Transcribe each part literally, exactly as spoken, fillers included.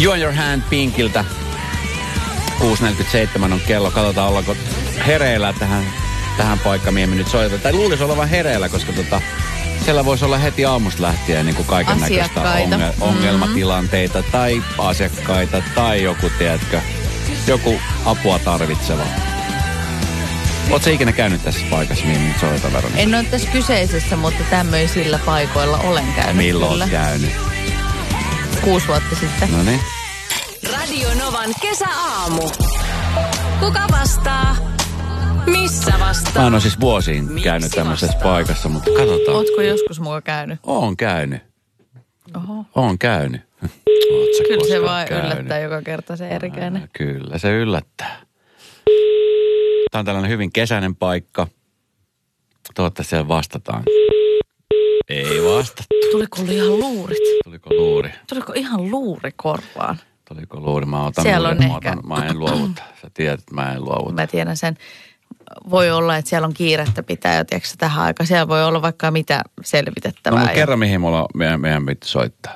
You and Your Hand Pinkiltä. kuusi neljäkymmentäseitsemän on kello. Katsotaan, ollaanko hereillä tähän, tähän paikkaan, mihin me nyt soitetaan. Tai luulisi olevan hereillä, koska tota, siellä voisi olla heti aamusta lähtien niin kuin kaiken näköistä onge- ongelmatilanteita mm-hmm. tai asiakkaita tai joku, tiedätkö, joku apua tarvitseva. Oletko sä ikinä käynyt tässä paikassa, mihin nyt soitetaan, Veronika? En ole tässä kyseisessä, mutta tämmöisillä paikoilla olen käynyt. Milloin kyllä. olet käynyt? Kuusi vuotta sitten. No niin. Radio Novan kesäaamu. Kuka vastaa? Missä vastaa? Mä oon siis vuosiin Miksi käynyt tämmöisessä vastaa? paikassa, mutta katsotaan. Ootko joskus mua käynyt? Oon käynyt. Oho. Oon käynyt. Kyllä se vaan käynyt? Yllättää joka kerta se erikäinen. Kyllä se yllättää. Tämä on tällainen hyvin kesäinen paikka. Toivottavasti siellä vastataan. Ei vastattu. Tuliko ihan luurit? Tuliko luuri? Tuliko ihan luuri korvaan? Tuliko luuri? Mä otan siellä luuri. On Mä, ehkä... otan, mä en luovuta. Sä tiedät, että mä en luovuta. Mä tiedän sen. Voi olla, että siellä on kiirettä pitää jo tiedätkö, tähän aikaan. Siellä voi olla vaikka mitä selvitettävää. No mutta kerran mihin mulla meidän, meidän piti soittaa.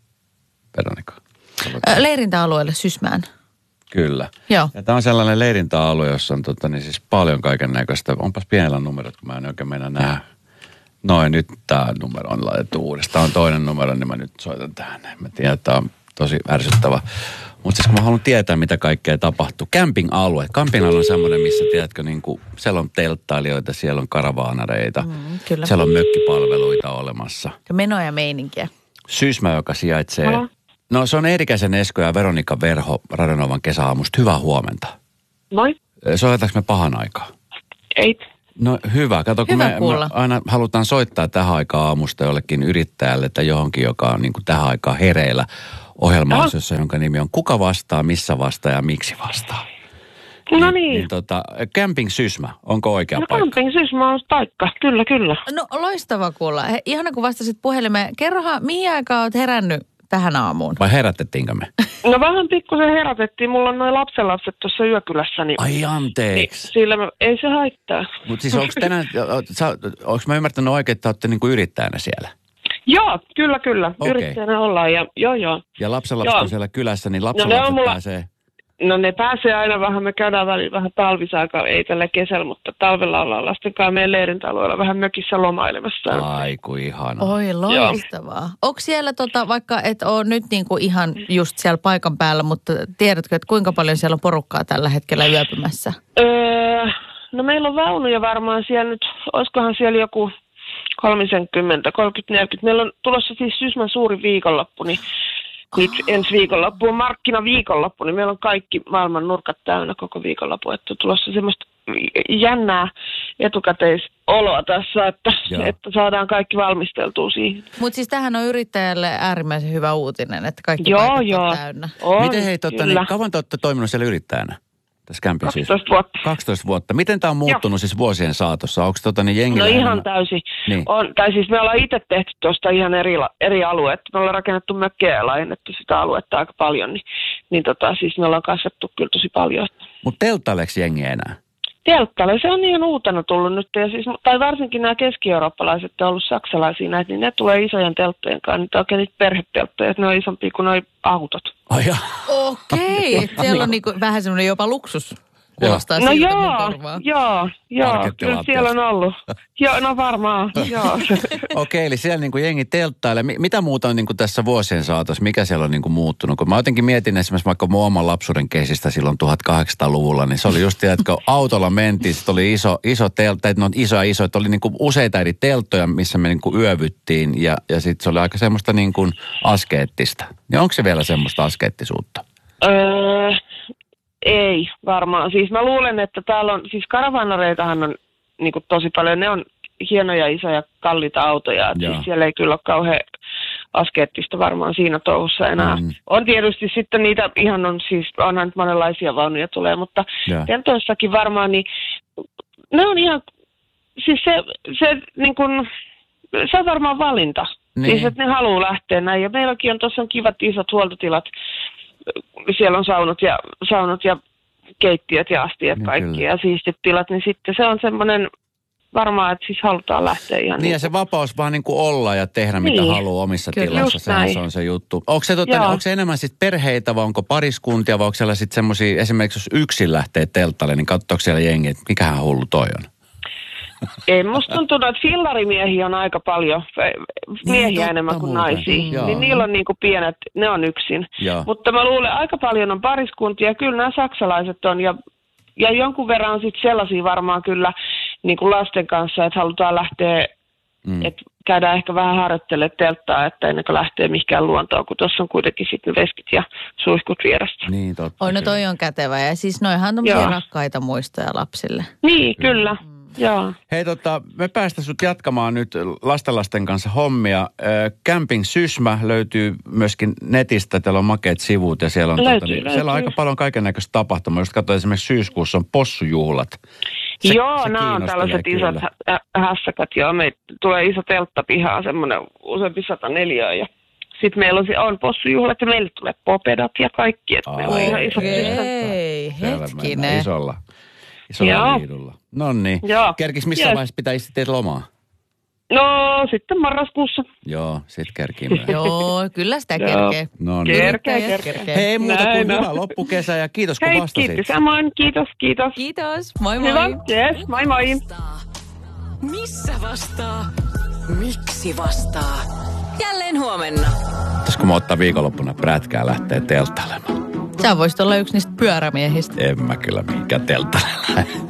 Veronika. Leirintäalueelle Sysmään. Kyllä. Joo. Ja tämä on sellainen leirintäalue, jossa on tota, niin siis paljon kaiken näköistä. Onpas pienellä numerot, kun mä en oikein mennä nähdä. Noin, nyt tämä numero on laitettu uudestaan. On toinen numero, niin mä nyt soitan tähän. Mä tiedän, että tämä on tosi ärsyttävä. Mutta siis kun mä haluan tietää, mitä kaikkea tapahtuu. Camping-alue. Camping-alue on semmoinen, missä tiedätkö, niin kuin, siellä on telttailijoita, siellä on karavaanareita. Mm, kyllä. Siellä on mökkipalveluita olemassa. Ja menoa ja meininkiä. Sysmä, joka sijaitsee... Halo? No se on Eerikäisen Esko ja Veronika Verho Radio Novan kesäaamusta. Hyvää huomenta. Moi. Soitetaanko me pahan aikaa? Ei. No hyvä. Kato, kun hyvä me, me aina halutaan soittaa tähän aikaan aamusta jollekin yrittäjälle tai johonkin, joka on niin kuin tähän aikaan hereillä ohjelmaosiossa, jonka nimi on Kuka vastaa, missä vastaa ja miksi vastaa. No niin. Niin, niin tota, Camping Sysmä, onko oikea no, paikka? Camping Sysmä on paikka, kyllä, kyllä. No loistava kuulla. He, ihana kun vastasit puhelimeen. Kerrohan, mihin aikaan olet herännyt tähän aamuun? Vai herätettiinkö me? No vähän pikkusen herätettiin. Mulla on noin lapsenlapset tuossa yökylässä. Niin, Ai anteeksi. Niin, sillä mä, ei se haittaa. Mutta siis onko tänään, onko mä ymmärtänyt oikein, että olette niinku yrittäjänä siellä? Joo, kyllä, kyllä. Okay. Yrittäjänä ollaan ja joo, joo. Ja lapsenlapset joo. on siellä kylässä, niin no, lapsenlapset mulla... pääsee... No ne pääsee aina vähän, me käydään välillä vähän talvisaikaa, ei tällä kesällä, mutta talvella ollaan lasten kanssa meidän leirintäalueella vähän mökissä lomailemassa. Ai kun ihana. Oi loistavaa. Onko siellä tota, vaikka et ole nyt niinku ihan just siellä paikan päällä, mutta tiedätkö, että kuinka paljon siellä on porukkaa tällä hetkellä yöpymässä? Öö, no meillä on vaunuja varmaan siellä nyt, olisikohan siellä joku kolmekymmentä, kolmekymmentä, neljäkymmentä. Meillä on tulossa siis Sysmän suuri viikonloppu, niin nyt ensi viikonloppu on markkinaviikonloppu, niin meillä on kaikki maailman nurkat täynnä koko viikonloppu. Että on tulossa semmoista jännää etukäteisoloa tässä, että, että saadaan kaikki valmisteltua siihen. Mutta siis tämähän on yrittäjälle äärimmäisen hyvä uutinen, että kaikki joo, paikat joo. on täynnä. On, Miten hei, totta, niin, kauan te olette toiminut siellä yrittäjänä? Tässä Camping kaksitoista vuotta. kaksitoista vuotta. Miten tämä on muuttunut Joo. siis vuosien saatossa? Onko tota niin jengillä? No ihan enemmän... täysin. Niin. On, tai siis me ollaan itse tehty tuosta ihan eri, eri alueet. Me ollaan rakennettu mökkejä ja laajennettu sitä aluetta aika paljon. Niin, niin tota, siis me ollaan kasvattu kyllä tosi paljon. Mutta telttaileeko jengi enää? Telttaile, se on niin uutena tullut nyt. Ja siis, tai varsinkin nämä keski-eurooppalaiset on ollut saksalaisia näitä, niin ne tulee isojen telttojen kanssa. Niitä oikein niitä perhetelttoja, että ne on isompia kuin nuo autot. Ai okei, okay. Siellä on niinku vähän semmoinen jopa luksus. Kuulostaa no siltä joo, korvaan. joo, joo, kyllä siellä on ollut. Joo, no varmaan, joo. Okei, okay, eli siellä niinku jengi telttailee. Mitä muuta on niinku tässä vuosien saatossa? Mikä siellä on niinku muuttunut? Kun mä jotenkin mietin esimerkiksi vaikka mun oman lapsuuden keisistä silloin tuhatkahdeksansataaluvulla, niin se oli just, että autolla mentiin, sitten oli iso, iso teltta, että ne on isoja iso, että oli niinku useita eri telttoja, missä me niinku yövyttiin ja, ja sitten se oli aika semmoista niinku askeettista. Niin onko se vielä semmoista askeettisuutta? Öö... Ei varmaan. Siis mä luulen, että täällä on, siis karavaanareitahan on niin kuin tosi paljon, ne on hienoja, isoja, kalliita autoja. Siis siellä ei kyllä ole kauhean askeettista varmaan siinä touhussa enää. Mm. On tietysti sitten niitä, ihan on siis, onhan nyt monenlaisia vaunuja tulee, mutta teltoissakin varmaan, niin ne on ihan, siis se, se niin kuin, se on varmaan valinta. Niin. Siis että ne haluaa lähteä näin. Ja meilläkin on tuossa kivat isot huoltotilat. Siellä on saunut ja, saunut ja keittiöt ja astiat kaikki ja siistit tilat, niin sitten se on semmoinen, varmaan, että siis halutaan lähteä ihan... Niin ja se vapaus vaan niin kuin olla ja tehdä mitä Niin. haluaa omissa Kyllä, tilassa, just sehän näin. se on se juttu. Onko se, tota, Joo. onko se enemmän sitten perheitä vai onko pariskuntia vai onko siellä sitten semmoisia, esimerkiksi jos yksin lähtee telttalle, niin katsoako siellä jengi, että mikähän hullu toi on? Ei, musta tuntuu, että fillarimiehiä on aika paljon, miehiä totta enemmän kuin muuten. naisia. Joo. Niin niillä on niinku pienet, ne on yksin. Joo. Mutta mä luulen, aika paljon on pariskuntia, kyllä nämä saksalaiset on, ja, ja jonkun verran on sitten sellaisia varmaan kyllä niin kuin lasten kanssa, että halutaan lähteä, mm. että käydään ehkä vähän harjoittelemaan telttaa, että ennen kuin lähtee mihinkään luontoon, kun tuossa on kuitenkin sitten veskit ja suihkut vierestä. Niin totta. Oi, no toi on kätevä. Ja siis noihan on tommosia Joo. rakkaita muistoja lapsille. Niin, kyllä. Joo. Hei tota, me päästä sut jatkamaan nyt lastenlasten kanssa hommia. Ö, Camping Sysmä löytyy myöskin netistä, täällä on makeat sivut ja siellä on, Löytyy, tota, niin, löytyy. siellä on aika paljon kaiken näköistä tapahtumaa. Just katsoin esimerkiksi syyskuussa on possujuhlat. Se, Joo, se nämä on kiinnostelee tällaiset kyllä. isot hä- hässäkät. Joo, me tulee iso teltta pihaan, semmoinen useampi sata neliöä. Ja sitten meillä on, se- on possujuhlat ja meille tulee popedat ja kaikki. Että meillä on ihan isot syssät. Okei, Siellä mennään hetkinen. Isolla, isolla Joo. liidulla. Noniin. Joo. Kerkis missä Yes. vaiheessa pitäisi tehdä lomaa? No, sitten marraskuussa. Joo, sit kerkii myös. Joo, kyllä sitä Joo. kerkee. No niin. Kerkeä, Yrittäjät kerkeä. Hei, ei muuta kuin Näin on. hyvä loppukesä ja kiitos kun Hei, vastasit. kiitos. Samoin, kiitos, kiitos. Kiitos, moi moi. Hyvä, yes, moi moi. Missä vastaa? Miksi vastaa? Jälleen huomenna. Pitäisikö mä ottaa viikonloppuna prätkää lähteä telttailemaan? Sä voisit olla yksi niistä pyörämiehistä. En mä kyllä mihinkään telttaile.